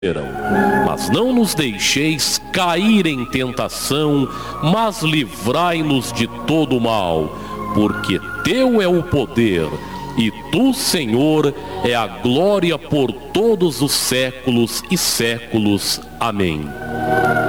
Mas não nos deixeis cair em tentação, mas livrai-nos de todo o mal, porque teu é o poder, e tu, Senhor, é a glória por todos os séculos e séculos. Amém.